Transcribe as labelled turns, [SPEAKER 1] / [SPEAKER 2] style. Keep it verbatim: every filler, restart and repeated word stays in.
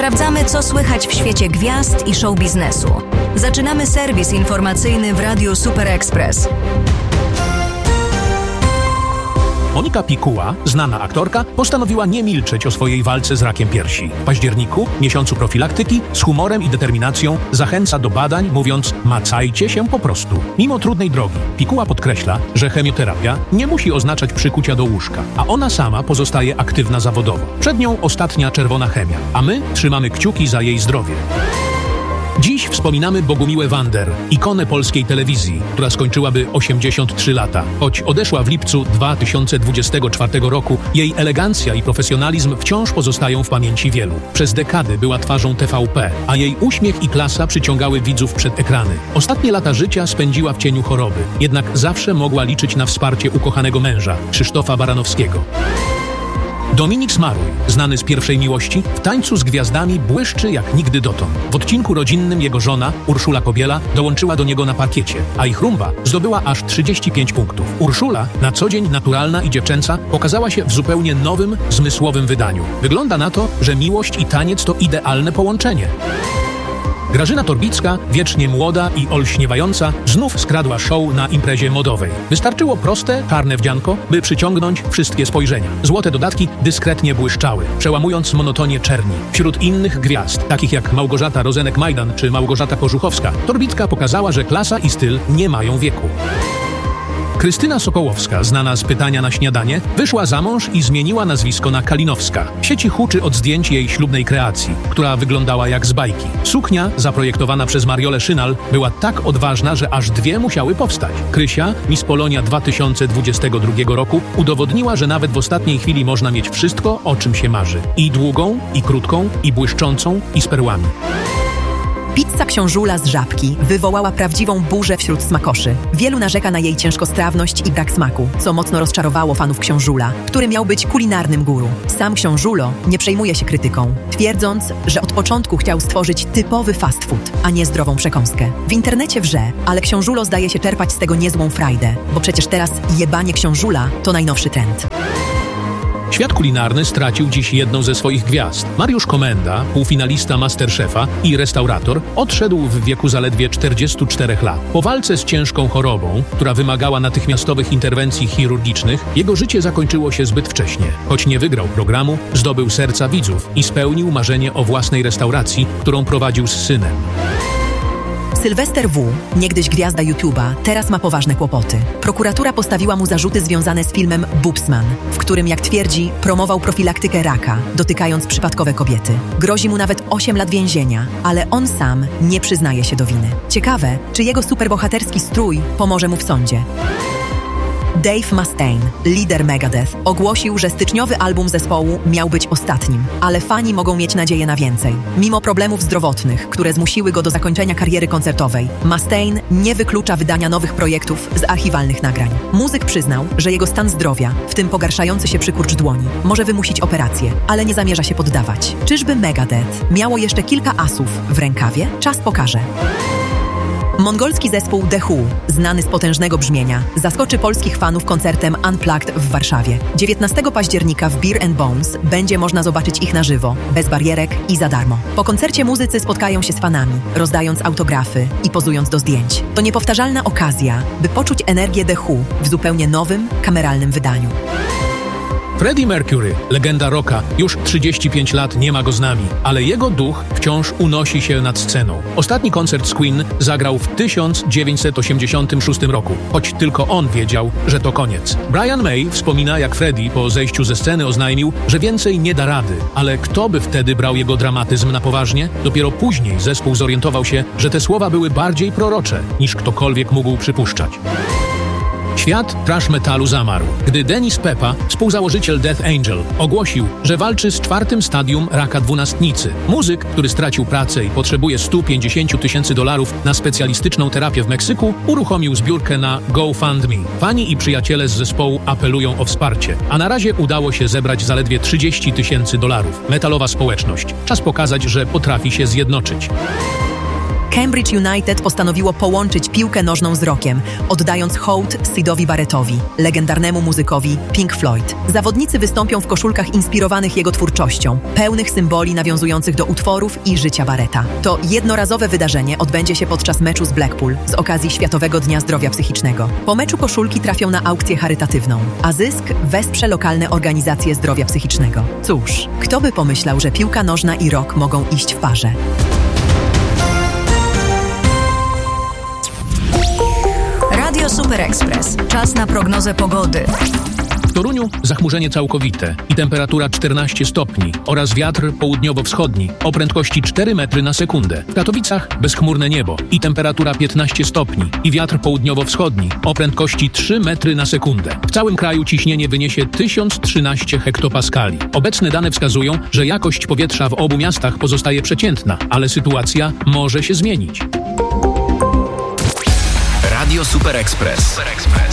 [SPEAKER 1] Sprawdzamy, co słychać w świecie gwiazd i show biznesu. Zaczynamy serwis informacyjny w Radiu Super Express.
[SPEAKER 2] Monika Pikuła, znana aktorka, postanowiła nie milczeć o swojej walce z rakiem piersi. W październiku, miesiącu profilaktyki, z humorem i determinacją zachęca do badań, mówiąc: macajcie się po prostu. Mimo trudnej drogi, Pikuła podkreśla, że chemioterapia nie musi oznaczać przykucia do łóżka, a ona sama pozostaje aktywna zawodowo. Przed nią ostatnia czerwona chemia, a my trzymamy kciuki za jej zdrowie. Dziś wspominamy Bogumiłę Wander, ikonę polskiej telewizji, która skończyłaby osiemdziesiąt trzy lata. Choć odeszła w lipcu dwa tysiące dwudziestego czwartego roku, jej elegancja i profesjonalizm wciąż pozostają w pamięci wielu. Przez dekady była twarzą T V P, a jej uśmiech i klasa przyciągały widzów przed ekrany. Ostatnie lata życia spędziła w cieniu choroby, jednak zawsze mogła liczyć na wsparcie ukochanego męża, Krzysztofa Baranowskiego. Dominik Smaruj, znany z Pierwszej miłości, w Tańcu z gwiazdami błyszczy jak nigdy dotąd. W odcinku rodzinnym jego żona, Urszula Kobiela, dołączyła do niego na parkiecie, a ich rumba zdobyła aż trzydzieści pięć punktów. Urszula, na co dzień naturalna i dziewczęca, pokazała się w zupełnie nowym, zmysłowym wydaniu. Wygląda na to, że miłość i taniec to idealne połączenie. Grażyna Torbicka, wiecznie młoda i olśniewająca, znów skradła show na imprezie modowej. Wystarczyło proste, czarne wdzianko, by przyciągnąć wszystkie spojrzenia. Złote dodatki dyskretnie błyszczały, przełamując monotonię czerni. Wśród innych gwiazd, takich jak Małgorzata Rozenek-Majdan czy Małgorzata Kożuchowska, Torbicka pokazała, że klasa i styl nie mają wieku. Krystyna Sokołowska, znana z Pytania na śniadanie, wyszła za mąż i zmieniła nazwisko na Kalinowska. W sieci huczy od zdjęć jej ślubnej kreacji, która wyglądała jak z bajki. Suknia, zaprojektowana przez Mariolę Szynal, była tak odważna, że aż dwie musiały powstać. Krysia, Miss Polonia dwa tysiące dwudziestego drugiego roku, udowodniła, że nawet w ostatniej chwili można mieć wszystko, o czym się marzy. I długą, i krótką, i błyszczącą, i z perłami.
[SPEAKER 3] Pizza książula z Żabki wywołała prawdziwą burzę wśród smakoszy. Wielu narzeka na jej ciężkostrawność i brak smaku, co mocno rozczarowało fanów książula, który miał być kulinarnym guru. Sam książulo nie przejmuje się krytyką, twierdząc, że od początku chciał stworzyć typowy fast food, a nie zdrową przekąskę. W internecie wrze, ale książulo zdaje się czerpać z tego niezłą frajdę, bo przecież teraz jebanie książula to najnowszy trend.
[SPEAKER 2] Świat kulinarny stracił dziś jedną ze swoich gwiazd. Mariusz Komenda, półfinalista MasterChefa i restaurator, odszedł w wieku zaledwie czterdziestu czterech lat. Po walce z ciężką chorobą, która wymagała natychmiastowych interwencji chirurgicznych, jego życie zakończyło się zbyt wcześnie. Choć nie wygrał programu, zdobył serca widzów i spełnił marzenie o własnej restauracji, którą prowadził z synem.
[SPEAKER 3] Sylwester W., niegdyś gwiazda YouTube'a, teraz ma poważne kłopoty. Prokuratura postawiła mu zarzuty związane z filmem Boobsman, w którym, jak twierdzi, promował profilaktykę raka, dotykając przypadkowe kobiety. Grozi mu nawet osiem lat więzienia, ale on sam nie przyznaje się do winy. Ciekawe, czy jego superbohaterski strój pomoże mu w sądzie. Dave Mustaine, lider Megadeth, ogłosił, że styczniowy album zespołu miał być ostatnim, ale fani mogą mieć nadzieję na więcej. Mimo problemów zdrowotnych, które zmusiły go do zakończenia kariery koncertowej, Mustaine nie wyklucza wydania nowych projektów z archiwalnych nagrań. Muzyk przyznał, że jego stan zdrowia, w tym pogarszający się przykurcz dłoni, może wymusić operację, ale nie zamierza się poddawać. Czyżby Megadeth miało jeszcze kilka asów w rękawie? Czas pokaże. Mongolski zespół The Who, znany z potężnego brzmienia, zaskoczy polskich fanów koncertem Unplugged w Warszawie. dziewiętnastego października w Beer and Bones będzie można zobaczyć ich na żywo, bez barierek i za darmo. Po koncercie muzycy spotkają się z fanami, rozdając autografy i pozując do zdjęć. To niepowtarzalna okazja, by poczuć energię The Who w zupełnie nowym, kameralnym wydaniu.
[SPEAKER 2] Freddie Mercury, legenda rocka, już trzydzieści pięć lat nie ma go z nami, ale jego duch wciąż unosi się nad sceną. Ostatni koncert z Queen zagrał w tysiąc dziewięćset osiemdziesiątym szóstym roku, choć tylko on wiedział, że to koniec. Brian May wspomina, jak Freddie po zejściu ze sceny oznajmił, że więcej nie da rady, ale kto by wtedy brał jego dramatyzm na poważnie? Dopiero później zespół zorientował się, że te słowa były bardziej prorocze, niż ktokolwiek mógł przypuszczać. Świat thrash metalu zamarł, gdy Dennis Peppa, współzałożyciel Death Angel, ogłosił, że walczy z czwartym stadium raka dwunastnicy. Muzyk, który stracił pracę i potrzebuje stu pięćdziesięciu tysięcy dolarów na specjalistyczną terapię w Meksyku, uruchomił zbiórkę na GoFundMe. Fani i przyjaciele z zespołu apelują o wsparcie, a na razie udało się zebrać zaledwie trzydzieści tysięcy dolarów. Metalowa społeczność. Czas pokazać, że potrafi się zjednoczyć.
[SPEAKER 3] Cambridge United postanowiło połączyć piłkę nożną z rockiem, oddając hołd Sydowi Barrettowi, legendarnemu muzykowi Pink Floyd. Zawodnicy wystąpią w koszulkach inspirowanych jego twórczością, pełnych symboli nawiązujących do utworów i życia Barretta. To jednorazowe wydarzenie odbędzie się podczas meczu z Blackpool z okazji Światowego Dnia Zdrowia Psychicznego. Po meczu koszulki trafią na aukcję charytatywną, a zysk wesprze lokalne organizacje zdrowia psychicznego. Cóż, kto by pomyślał, że piłka nożna i rock mogą iść w parze?
[SPEAKER 1] Radio Super Express. Czas na prognozę pogody.
[SPEAKER 2] W Toruniu zachmurzenie całkowite i temperatura czternaście stopni oraz wiatr południowo-wschodni o prędkości cztery metry na sekundę. W Katowicach bezchmurne niebo i temperatura piętnaście stopni i wiatr południowo-wschodni o prędkości trzy metry na sekundę. W całym kraju ciśnienie wyniesie tysiąc trzynaście hektopaskali. Obecne dane wskazują, że jakość powietrza w obu miastach pozostaje przeciętna, ale sytuacja może się zmienić.
[SPEAKER 4] Radio Super Express.